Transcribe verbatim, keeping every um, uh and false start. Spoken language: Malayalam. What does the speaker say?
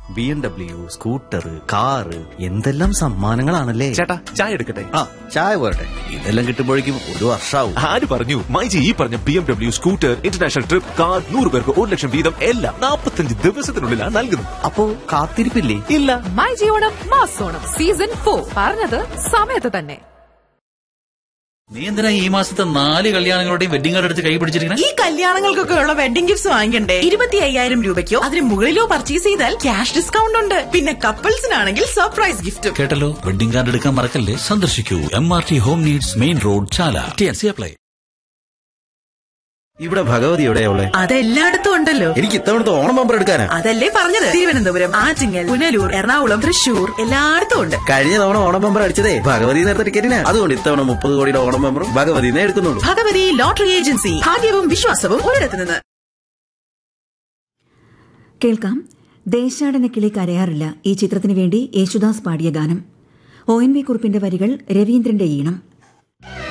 B M W, scooter, car, എന്തെല്ലാം സമ്മാനങ്ങളാണല്ലേ. ചേട്ടാ ചായ എടുക്കട്ടെ? ആ ചായ പോരട്ടെ. ഇതെല്ലാം കിട്ടുമ്പോഴേക്കും ഒരു വർഷാവും. ആര് പറഞ്ഞു? മൈജി ഈ പറഞ്ഞ B M W, scooter, international trip, car, നൂറ് പേർക്ക് ഒരു ലക്ഷം വീതം എല്ലാം നാൽപ്പത്തഞ്ച് ദിവസത്തിനുള്ളിലാണ് നൽകുന്നത്. അപ്പോ കാത്തിരിപ്പില്ലേ? ഇല്ല. മൈജി ഓണം മാസോണം സീസൺ ഫോർ പറഞ്ഞത് സമയത്ത് തന്നെ. നീ എന്തിനാ ഈ മാസത്തെ നാല് കല്യാണങ്ങളുടെയും വെഡിങ് കാർഡ് എടുത്ത് കൈ പിടിച്ചിരിക്കണേ? ഈ കല്യാണങ്ങൾക്കൊക്കെ ഉള്ള വെഡിങ് ഗിഫ്റ്റ്സ് വാങ്ങിക്കണ്ടേ? ഇരുപത്തി അയ്യായിരം രൂപയ്ക്കോ അതിന് മുകളിലോ പർച്ചേസ് ചെയ്താൽ ക്യാഷ് ഡിസ്കൗണ്ട് ഉണ്ട്. പിന്നെ കപ്പിൾസിനാണെങ്കിൽ സർപ്രൈസ് ഗിഫ്റ്റും. കേട്ടല്ലോ, വെഡിങ് കാർഡ് എടുക്കാൻ മറക്കല്ലേ. സന്ദർശിക്കൂ M R T home needs, main road, ചാല. T N C apply. ഇവിടെ ഭഗവതി എവിടെയുള്ള? അതെല്ലായിടത്തും ഉണ്ടല്ലോ. എനിക്ക് ഇത്തവണത്തെ ഓണം ബമ്പർ എടുക്കാനാ. അതല്ലേ പറഞ്ഞത്, തിരുവനന്തപുരം, ആറ്റിങ്ങൽ, പുനലൂർ, എറണാകുളം, തൃശൂർ എല്ലായിടത്തും ഉണ്ട്. കഴിഞ്ഞ തവണ ഓണം ബമ്പർ അടിച്ചതേ ഭഗവതി നേരത്തെ ടിക്കറ്റിനാ. അതുകൊണ്ട് ഇത്തവണ മുപ്പത് കോടിയുടെ ഓണം ബമ്പറും ഭഗവതിനെ എടുക്കുന്നുള്ളൂ. ഭഗവതി ലോട്ടറി ഏജൻസി, ഭാഗ്യവും വിശ്വാസവും ഒരിടത്തു നിന്ന്. കേൾക്കാം, ദേശാടന കിളി കരയാറില്ല ഈ ചിത്രത്തിനു വേണ്ടി യേശുദാസ് പാടിയ ഗാനം. ഒ എൻ വി കുറുപ്പിന്റെ വരികൾ, രവീന്ദ്രന്റെ ഈണം.